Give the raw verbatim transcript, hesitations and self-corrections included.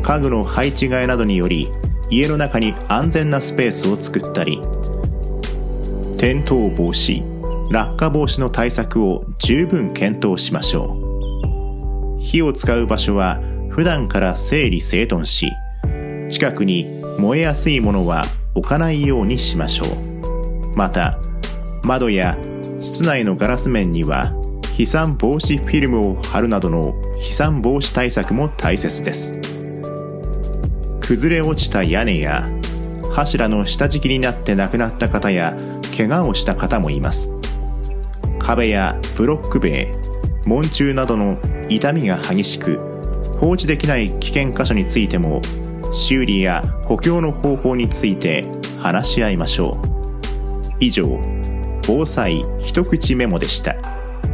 家具の配置替えなどにより家の中に安全なスペースを作ったり、転倒防止、落下防止の対策を十分検討しましょう。火を使う場所は普段から整理整頓し、近くに燃えやすいものは置かないようにしましょう。また、窓や室内のガラス面には飛散防止フィルムを貼るなどの飛散防止対策も大切です。崩れ落ちた屋根や柱の下敷きになって亡くなった方や怪我をした方もいます。壁やブロック塀、門柱などの傷みが激しく放置できない危険箇所についても修理や補強の方法について話し合いましょう。以上、防災一口メモでした。